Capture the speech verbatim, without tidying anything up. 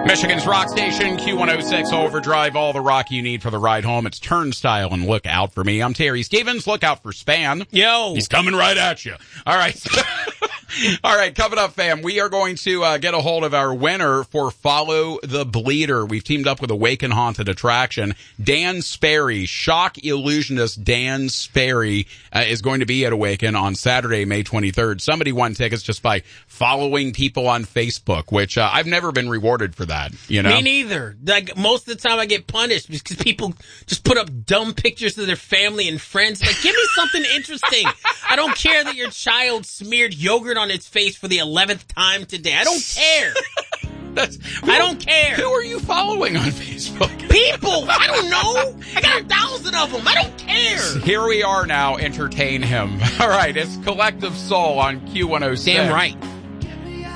Michigan's rock station, Q one oh six Overdrive, all the rock you need for the ride home. It's Turnstile and Look Out for Me. I'm Terry Stevens. Look out for Span. Yo. He's coming right at you. All right. All right, coming up, fam, we are going to uh, get a hold of our winner for Follow the Bleeder. We've teamed up with Awaken Haunted Attraction. Dan Sperry, shock illusionist Dan Sperry, uh, is going to be at Awaken on Saturday, May twenty-third. Somebody won tickets just by following people on Facebook, which uh, I've never been rewarded for that, you know? Me neither. Like, most of the time I get punished because people just put up dumb pictures of their family and friends. Like, give me something interesting. I don't care that your child smeared yogurt on its face for the eleventh time today. I don't care. That's, who, I don't care. Who are you following on Facebook? People. I don't know. I got a thousand of them. I don't care. Here we are now. Entertain him. All right. It's Collective Soul on Q one oh six. Damn right.